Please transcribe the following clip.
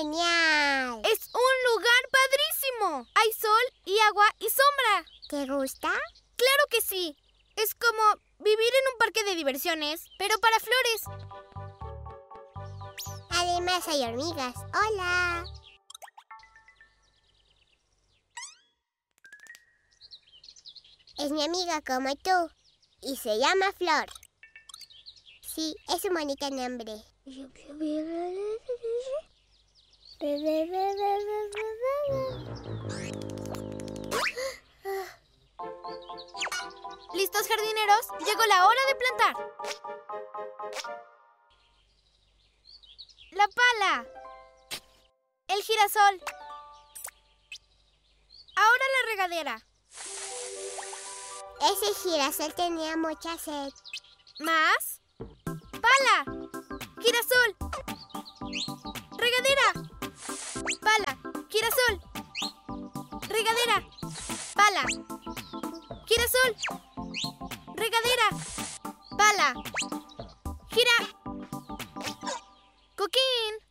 ¡Genial! ¡Es un lugar padrísimo! Hay sol y agua y sombra. ¿Te gusta? ¡Claro que sí! Es como vivir en un parque de diversiones, pero para flores. Además hay hormigas. ¡Hola! Es mi amiga como tú. Y se llama Flor. Sí, es un bonito nombre. ¿Listos, jardineros? Llegó la hora de plantar. La pala. El girasol. Ahora la regadera. Ese girasol tenía mucha sed. ¿Más? Pala. Girasol. Regadera. Pala. Girasol. Regadera. Pala. Girasol. Regadera. Pala. Gira. Coquín.